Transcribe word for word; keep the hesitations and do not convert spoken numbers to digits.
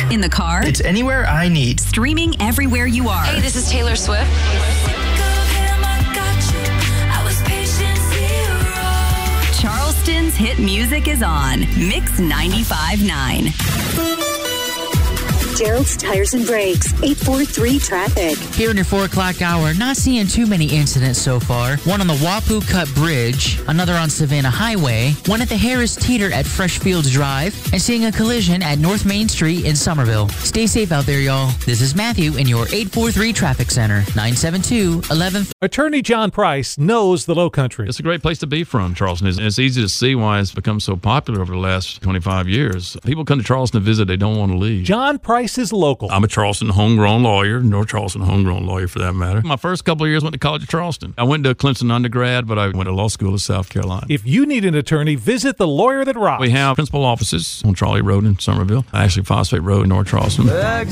In the car. It's anywhere I need. Streaming everywhere you are. Hey, this is Taylor Swift. Charleston's hit music is on Mix ninety-five point nine. Gerald's Tires and Brakes, eight four three traffic. Here in your four o'clock hour, not seeing too many incidents so far. One on the Wapu Cut Bridge, another on Savannah Highway, one at the Harris Teeter at Freshfields Drive, and seeing a collision at North Main Street in Somerville. Stay safe out there, y'all. This is Matthew in your eight four three Traffic Center, nine seven two, eleven. Attorney John Price knows the Lowcountry. It's a great place to be from, Charleston. It's, it's easy to see why it's become so popular over the last twenty-five years. People come to Charleston to visit. They don't want to leave. John Price is local. I'm a Charleston homegrown lawyer, North Charleston homegrown lawyer for that matter. My first couple of years went to College of Charleston. I went to Clemson undergrad, but I went to law school in South Carolina. If you need an attorney, visit the Lawyer That Rocks. We have principal offices on Charlie Road in Somerville, actually Phosphate Road in North Charleston.